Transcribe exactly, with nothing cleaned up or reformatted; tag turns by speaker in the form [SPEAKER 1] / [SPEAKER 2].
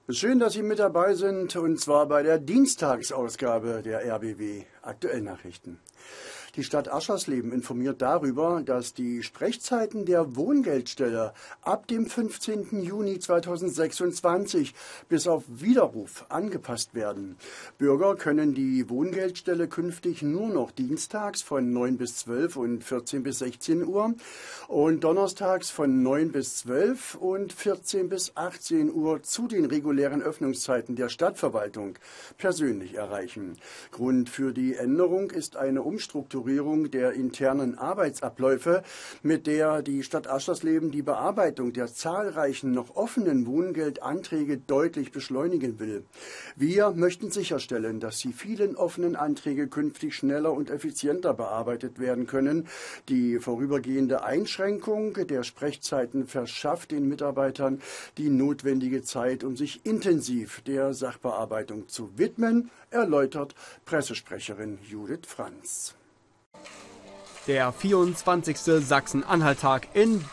[SPEAKER 1] Schön, dass Sie mit dabei sind, und zwar bei der Dienstagsausgabe der R B W Aktuellnachrichten. Die Stadt Aschersleben informiert darüber, dass die Sprechzeiten der Wohngeldstelle ab dem fünfzehnten Juni zweitausendsechsundzwanzig bis auf Widerruf angepasst werden. Bürger können die Wohngeldstelle künftig nur noch dienstags von neun bis zwölf und vierzehn bis sechzehn Uhr und donnerstags von neun bis zwölf und vierzehn bis achtzehn Uhr zu den regulären Öffnungszeiten der Stadtverwaltung persönlich erreichen. Grund für die Änderung ist eine Umstrukturierung der internen Arbeitsabläufe, mit der die Stadt Aschersleben die Bearbeitung der zahlreichen noch offenen Wohngeldanträge deutlich beschleunigen will. Wir möchten sicherstellen, dass die vielen offenen Anträge künftig schneller und effizienter bearbeitet werden können. Die vorübergehende Einschränkung der Sprechzeiten verschafft den Mitarbeitern die notwendige Zeit, um sich intensiv der Sachbearbeitung zu widmen, erläutert Pressesprecherin Judith Franz.
[SPEAKER 2] Der vierundzwanzigste Sachsen-Anhalt-Tag in